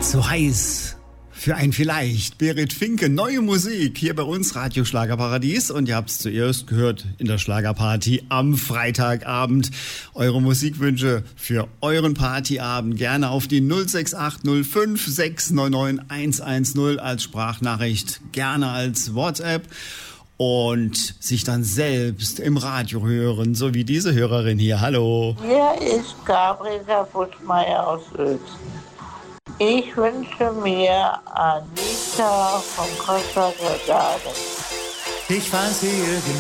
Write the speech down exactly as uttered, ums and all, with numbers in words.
Zu heiß für ein Vielleicht. Berit Finke, neue Musik hier bei uns, Radio Schlagerparadies. Und ihr habt es zuerst gehört in der Schlagerparty am Freitagabend. Eure Musikwünsche für euren Partyabend gerne auf die null sechs acht null fünf sechs neun neun eins eins null als Sprachnachricht, gerne als WhatsApp. Und sich dann selbst im Radio hören, so wie diese Hörerin hier. Hallo. Hier ist Gabriela Buschmeier aus Uelzen. Ich wünsche mir Anita von Costa Gregale. Ich fand sie irgendwie